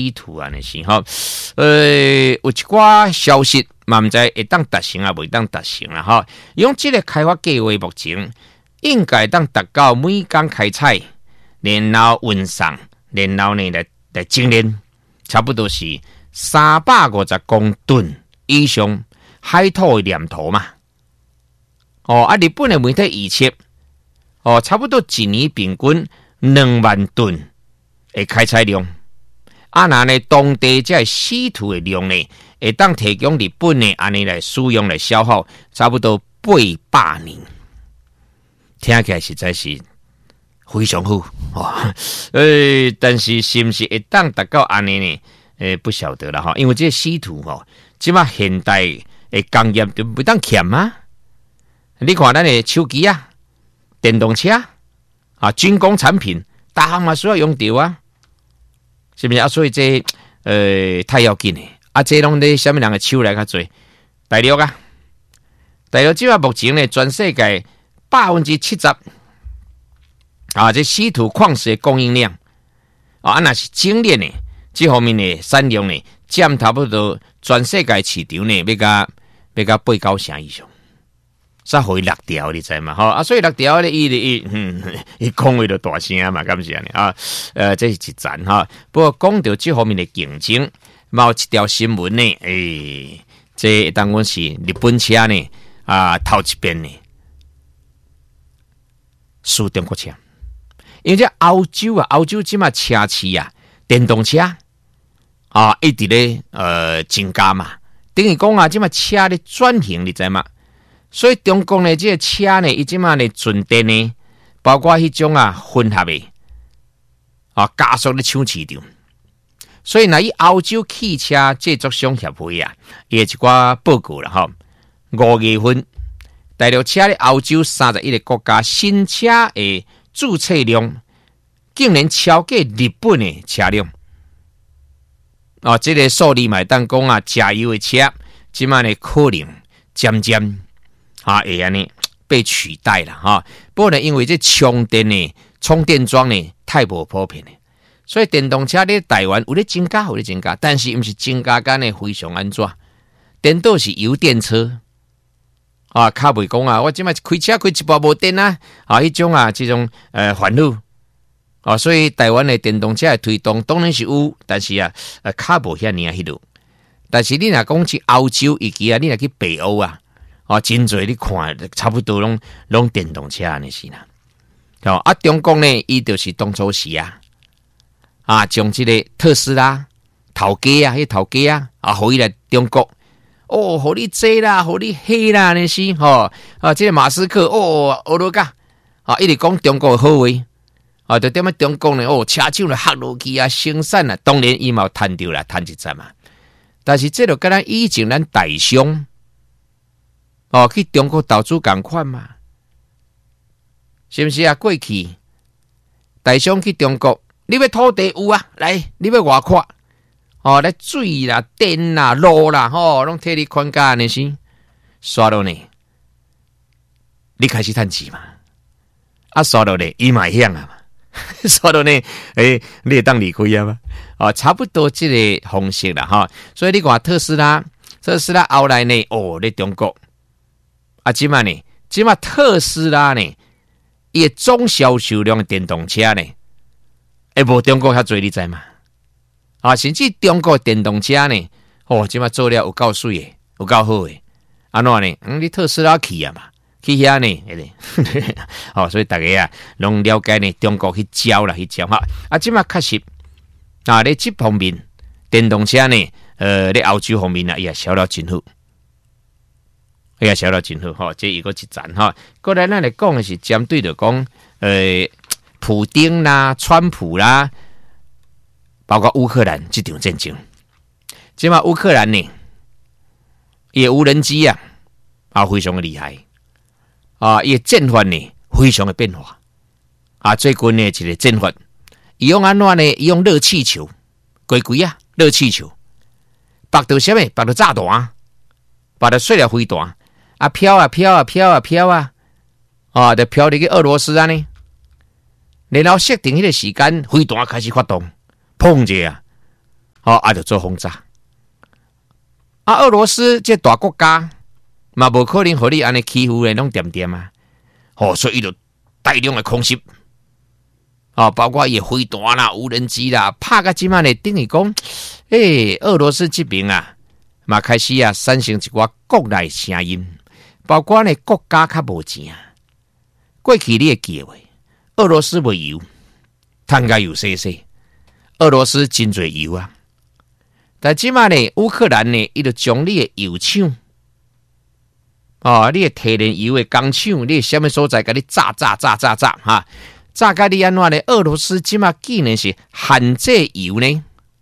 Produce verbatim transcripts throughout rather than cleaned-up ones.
稀土啊，那是哈，呃，有一寡消息，嘛唔知会当达成啊，未当达成啦哈。用这个开发计划，目前应该当达到每工开采，然后运送，然后呢来来精炼，差不多是三百五十公吨以上海土的粘土嘛。哦，啊，日本的媒体预测，哦，差不多一年平均两万吨的开采量。啊，那呢，当地这稀土的量呢，会当提供日本呢安尼来使用来消耗，差不多八百年。听起来实在是非常好哦。呃，但是是不是会当达到安尼呢？诶，不晓得了哈，因为这稀土哦，即马现代的工业就不当欠啊。你看咱的手机啊、电动车啊、军工产品，大项嘛需要用到啊，是不是啊？所以这呃太要紧嘞啊！这拢在什么人的手来较多？大陆啊，大陆即马目前呢，全世界百分之七十啊，这稀土矿石的供应量啊，那是精炼的这方面的产量呢，占差不多全世界市场呢，要甲要甲八九成以上。才可以落掉，你知嘛？吼啊，所以落掉咧，伊伊嗯，伊讲话就大声嘛，敢是安尼啊？呃，这是一赞哈。不过讲到这方面的竞争，某一条新闻呢，诶、欸，这当讲是日本车呢啊，头一边呢输中国车，因为这欧洲啊，欧洲即马车市啊，电动车啊，一直咧呃增加嘛，等于讲啊，即马车咧转型，你知嘛？所以中国呢，这个车呢，伊即马呢纯电呢，包括迄种啊混合的啊，加速咧抢市场。所以呢，以欧洲汽车制作商协会啊，伊一寡报告啦吼，五月份大陆车咧欧洲三十一个国家新车的注册量，竟然超过日本的车辆。哦，这个数字嘛，当讲啊，加油的车，即马呢可能渐渐。啊，会安尼被取代了哈。不过呢，因为这充电呢、充电桩呢太不普遍了，所以电动车在台湾有咧增加，有咧增加，但是毋是增加间呢非常安怎？电动是油电车啊，较袂讲啊，我即摆开车开一部无电啊，啊，迄种啊，这种呃烦恼啊，所以台湾的电动车的推动当然是有，但是啊，呃，较无遐尔迄落。但是你若讲去欧洲以及啊，你若去北欧啊。啊，真侪你看，差不多拢拢电动车安尼是啦。哦，啊，中国呢，伊就是当初时啊，啊，将这个特斯拉头家啊，迄头家啊，啊，互伊来中国，哦，互你这啦，互你迄啦，安尼是吼，啊，这个马斯克，哦，俄罗加，啊，一直讲中国好话，啊，就点么中国呢，哦，车厂来合落去啊，生产啊，当然伊嘛赚着啦，赚一阵嘛。但是这就跟咱以前咱大商。哦，去中国投资同款嘛？是不是啊？过去大商去中国，你要土地有啊？来，你要外扩哦，来水啦、电啦、路啦，吼、哦，拢替你看家呢是，刷到呢，你开始趁钱嘛？啊，刷到呢，伊嘛响啊嘛，刷到呢，诶、欸，你会当离开啊嘛？哦，差不多这个方式啦，哈、哦。所以你看特斯拉，特斯拉后来呢，哦，在中国。啊，即嘛呢？即嘛特斯拉呢？伊总销售量的电动车呢，会无中国遐侪，你知嘛？啊，甚至中国电动车呢，哦，即嘛做了有够水的，有够好的。安怎呢？嗯，你特斯拉去啊嘛？去遐呢？迄个，哦，所以大家啊，拢了解呢，中国去招啦，去招哈。啊，即嘛确实啊，咧这方面电动车呢，呃，咧欧洲方面啊，也销了真好。哎呀，晓得真好哈，这一个一赞哈。过来咱来讲的是针对着讲，呃，普丁啦、川普啦，包括乌克兰这场战争。即嘛乌克兰呢，伊无人机啊，啊非常的厉害啊，伊战法呢非常的变化啊。最近呢一个战法，伊用安怎呢？伊用热气球，鬼鬼啊，热气球，绑到什么？绑到炸弹，把它碎了飞弹。啊飘啊飘啊飘啊飘啊，啊，就飘入去俄罗斯啊呢。然后设定迄个时间，飞弹开始发动，砰一下， 好、哦、啊，就做轰炸。啊，俄罗斯这大国家嘛，无可能和你安尼欺负的，拢点点啊。哦，所以就大量的空袭，啊、哦，包括也飞弹啦、无人机啦，拍个即马呢，等于讲，诶、欸，俄罗斯这边啊，嘛开始啊，产生一寡国内声音，包括呢国家较无钱啊。过去你会记得，俄罗斯无油，碳加油细细，俄罗斯真侪油啊。但即马呢，乌克兰呢，伊就将你的油厂。哦，你的天然油的工厂，你什么所在？给你炸炸炸炸炸哈！炸到你安怎呢？俄罗斯即马竟然是限制油呢？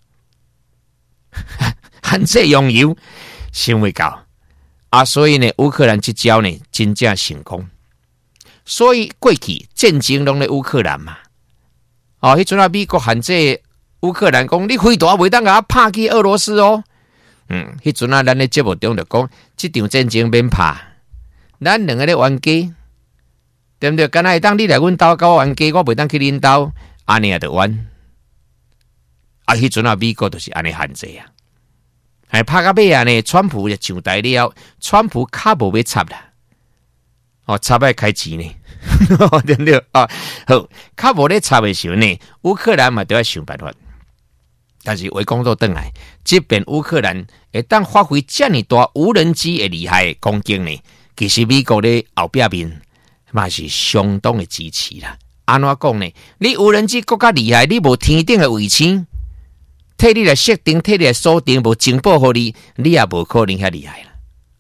限制用油，想未到啊！所以呢，乌克兰这招呢，真正成功。所以过去战争拢咧乌克兰嘛，哦，迄阵啊，美国限制乌克兰讲，你飞弹袂当甲我拍去俄罗斯哦。嗯，迄阵啊，咱咧节目中就讲，这场战争免拍。咱两个咧冤家，对不对？敢若会当你来阮兜甲我冤家，我袂当去恁兜，安尼也就冤。啊，迄阵啊，美国就是安尼限制啊。哎，拍到尾啊呢，川普就上台了，川普较无要插啦。哦，插要开钱呢，对不对？啊，好，较无咧插的时候呢，乌克兰嘛都要想办法。但是话讲到转来，即便乌克兰会当发挥这么大无人机的厉害的攻击呢？其实美国咧后壁面嘛是相当的支持啦。安怎讲呢？你无人机更加厉害，你无天顶的卫星，替你来设定，替你来锁定，无情报互你，你也无可能遐厉害啦。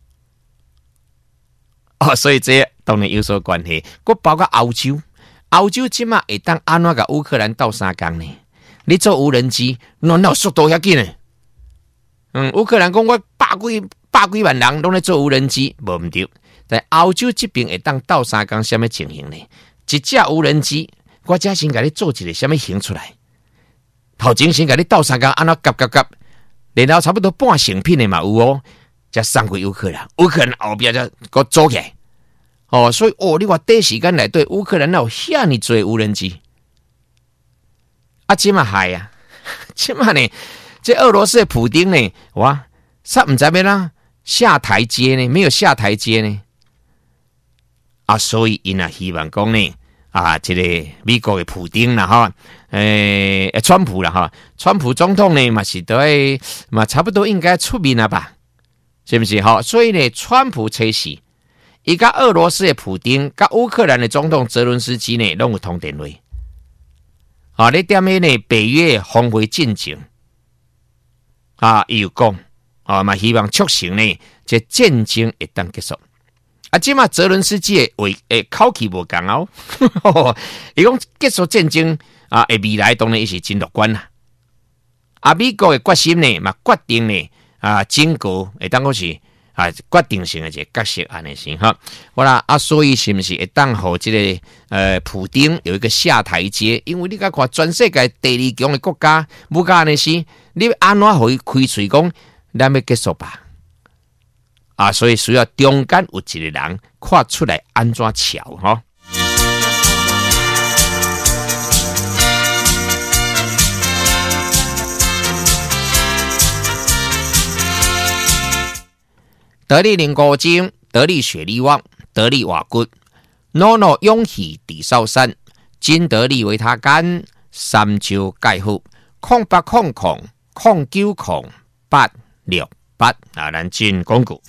哦，所以这当然有所关系。佮包括欧洲，欧洲即马会当安怎甲乌克兰斗相共呢？你做无人机，难道速度遐紧呢？嗯，乌克兰讲我百几百几万人拢咧做无人机，无毋对。但欧洲这边会当斗相共什么情形呢？一只无人机，我只先甲你做一个什么形出来，头前先甲你斗相共，安怎夹夹夹，然后差不多半成品的嘛有哦，才送过乌克兰，乌克兰后边才个做起来。哦，所以哦，你话短时间内对乌克兰有遐尼多无人机，啊，即嘛害啊，即嘛呢，这俄罗斯的普丁呢，哇，煞唔知要啦下台阶呢，没有下台阶呢。啊，所以因啊希望讲呢，啊，这个美国的普丁啦哈，诶、欸，川普啦哈，川普总统呢嘛是对嘛差不多应该出面了吧，是不是哈？所以呢，川普测试，伊甲俄罗斯的普丁，甲乌克兰的总统泽伦斯基呢，拢有通电话。啊，你点咩呢？北约峰会进程，啊，伊有讲，啊嘛希望促成呢，这战争会当结束。啊，即马泽伦斯基的话诶口气无共哦，伊讲结束战争啊，诶未来当然伊是真乐观啦。啊，美国的决心呢，嘛决定呢啊，整个会当讲是啊决定性的一个角色安尼先哈。好啦，啊，所以是不是会当互这个呃普丁有一个下台阶？因为你甲看全世界第二强的国家，不干安尼是，你安怎互伊开嘴讲，咱要结束吧？啊，所以需要中间有一个人看出来安怎瞧哈。得力零高精，得力雪力旺，得力瓦骨 ，N O N O 勇气地少山，金得力维他干，三招钙护，空八空空空九空八六。八啊，咱进广告。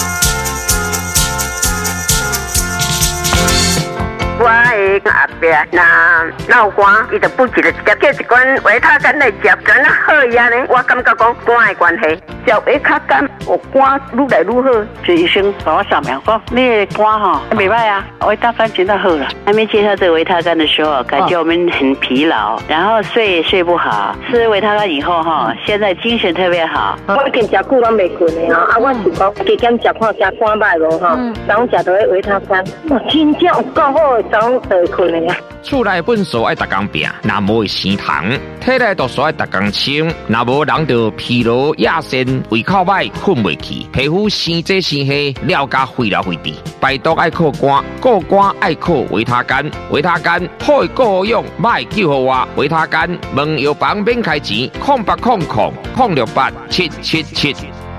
我的阿伯那闹肝，伊就补一个夹叫一罐维他干来食，真啊好呀呢。我感觉讲肝的关系，食维他干，我肝愈来愈好。就医生帮我扫描说，你的肝哈袂歹啊，维他干真的好了。还没介绍这个维他干的时候，感觉我们很疲劳，然后睡也睡不好。吃维他干以后哈，现在精神特别好。我已经食久拢袂困的啊，啊，我是讲加减食看食肝歹无哈，然后食到维他干，哇，真正有够好的。早上困的啊。 厝内粪扫爱逐工拼，若无会生虫；体内毒素爱逐工清，若无人就疲劳、亚线、胃口歹、困袂去，皮肤生这生黑，了加废了废滴。排毒爱靠肝，过肝爱靠维他甘，维他甘好个好用，歹救好我。维他甘问药房免开钱，空八空空空六八七七七。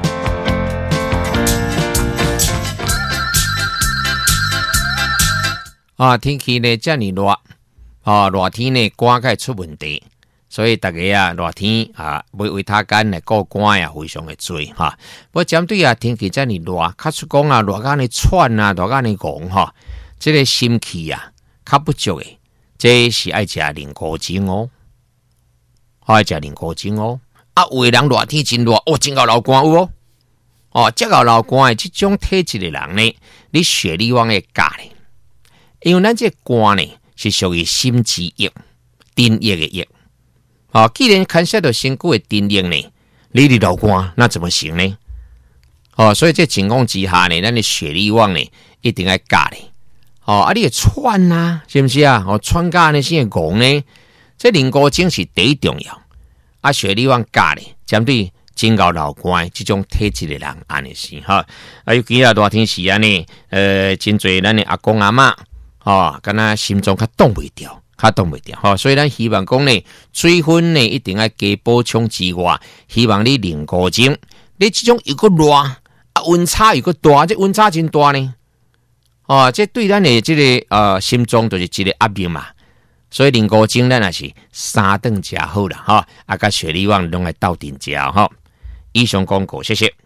啊，天气呢这么热，啊，热天呢肝会出问题，所以大家啊，热天啊，买维他甘来顾肝呀，非常的多哈。不过针对啊天气这么热，较出讲啊，热干的喘啊，热干的戆哈，这个心气啊，较不足的，这是爱食菱角精哦，爱食菱角精哦。啊，有的人热天真热，哦，真够流汗有哦，哦，这个流汗的这种体质的人呢，你血力旺会加呢。因为咱这肝呢是属于心之液、津液的液，啊，既然牵涉到身躯的津液呢，你的流汗那怎么行呢？哦，所以这情况之下呢，咱的血力旺呢一定要加呢。哦，啊，你的喘啊，是不是啊？哦，喘加呢，先戆呢，这菱角精是第一重要。啊，血力旺加呢，针对真够流汗这种体质的人，安尼是哈。啊，尤其啊热天时啊呢，呃，真侪咱的阿公阿嬷。哦，敢若心脏较挡袂掉，较挡袂掉，吼、哦，所以咱希望讲呢，水分呢一定要加补充之外，希望你菱角精，你这种又个热，啊温差又个大，这温差真大呢，哦，这对咱的这个呃心脏就是一个压力嘛，所以菱角精咱也是三顿食好啦，哈、哦，啊，甲血力旺拢来斗阵食哈、哦。以上广告，谢谢。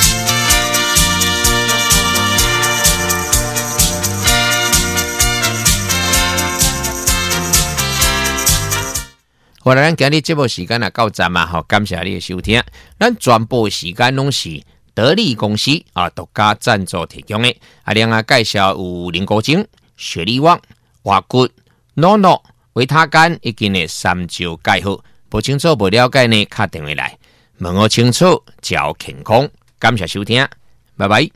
好啦，咱今日节目时间也到站啊，好，感谢你的收听。咱全部时间拢是得力公司啊独家赞助提供的。啊，另外介绍有菱角精、血力旺、活骨、诺诺、维他甘以及呢三焦钙好。不清楚、不了解呢，打电话来问我清楚，照健康。感谢收听，拜拜。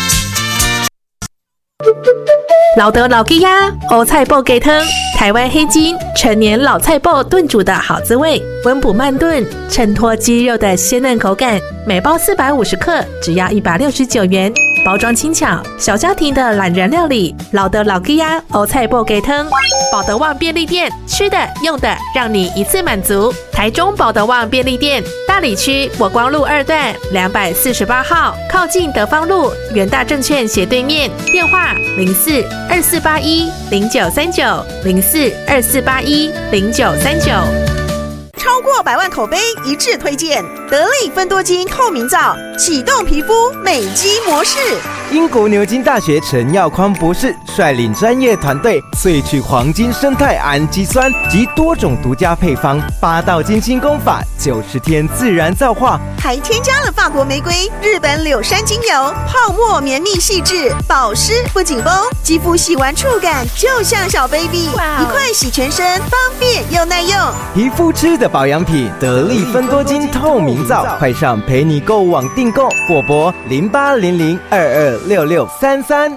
老德老鸡鸭欧菜爆鸡汤，台湾黑金陈年老菜爆炖煮的好滋味，温补慢炖，衬托鸡肉的鲜嫩口感。每包四百五十克，只要一百六十九元。包装轻巧，小家庭的懒人料理。老德老鸡鸭欧菜爆鸡汤，保德旺便利店，吃的用的让你一次满足。台中保德旺便利店，大里区国光路二段两百四十八号，靠近德芳路元大证券斜对面。电话零四二四八一零九三九零四二四八一零九三九。 超过百万口碑一致推荐，得力芬多精透明皂，启动皮肤美肌模式。 英国牛津大学陈耀匡博士率领专业团队萃取黄金生态氨基酸及多种独家配方，八道金星功法，九十天自然皂化， 还添加了法国玫瑰、日本柳杉精油，泡沫绵密细致，保湿不紧绷，肌肤洗完触感就像小 baby， 一块洗全身，方便又耐用。 皮肤吃的保养品，得力芬多精透明皂，快上陪你购物网订购，或拨零八零零二二六六三三。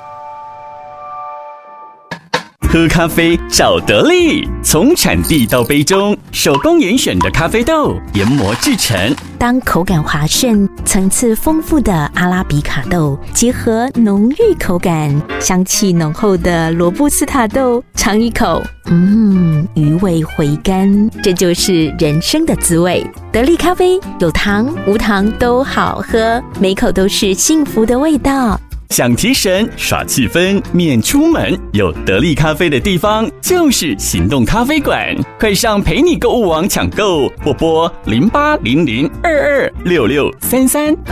喝咖啡找得力，从产地到杯中，手工严选的咖啡豆研磨制成。 当口感滑顺、层次丰富的阿拉比卡豆结合浓郁口感、香气浓厚的罗布斯塔豆，尝一口，嗯，余味回甘，这就是人生的滋味。得力咖啡有糖无糖都好喝，每口都是幸福的味道。 想提神耍气氛免出门，有得力咖啡的地方就是行动咖啡馆，快上陪你购物网抢购，或拨零八零零二二六六三三。 耶，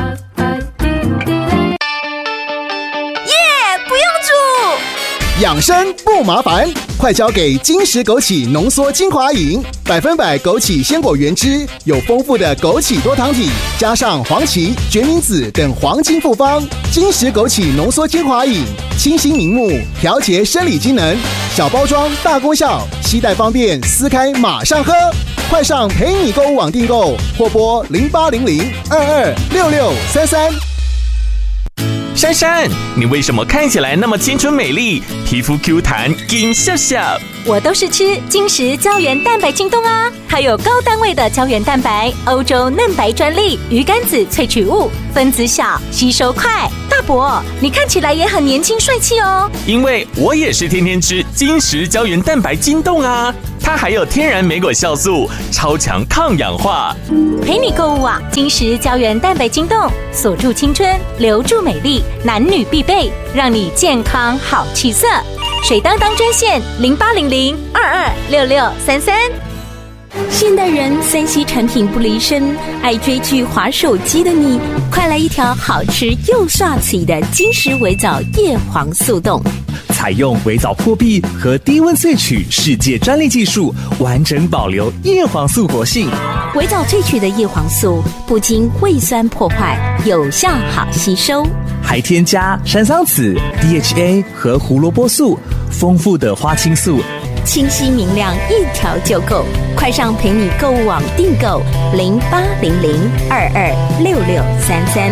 不用煮， 养生不麻烦，快交给金石枸杞浓缩精华饮，百分百枸杞鲜果原汁，有丰富的枸杞多糖体，加上黄芪、决明子等黄金复方。金石枸杞浓缩精华饮，清新明目，调节生理机能，小包装大功效，携带方便，撕开马上喝。快上陪你购物网订购，或拨零八零零二二六六三三。 珊珊，你为什么看起来那么青春美丽，皮肤 Q 弹，金笑笑？ 我都是吃金石胶原蛋白晶冻啊，它有高单位的胶原蛋白，欧洲嫩白专利，鱼肝子萃取物，分子小，吸收快。大伯，你看起来也很年轻帅气哦。 因为我也是天天吃金石胶原蛋白晶冻啊，它还有天然莓果酵素，超强抗氧化。 陪你购物啊，金石胶原蛋白晶冻，锁住青春，留住美丽，男女必备，让你健康好气色。水当当专线零八零零二二六六三三。 现代人三 C 产品不离身，爱追剧滑手机的你，快来一条好吃又刷嘴的金石微藻叶黄素冻。 采用微藻破壁和低温萃取世界专利技术，完整保留叶黄素活性。 微藻萃取的叶黄素不经胃酸破坏，有效好吸收， 还添加山桑子、D H A 和胡萝卜素，丰富的花青素， 清晰明亮，一条就够。快上陪你购物网订购零八零零二二六六三三。